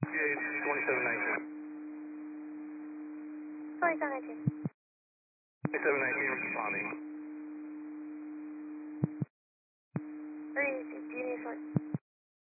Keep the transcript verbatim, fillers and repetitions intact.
twenty-seven nineteen. twenty-seven nineteen. twenty-seven nineteen responding. Three, do you need foot?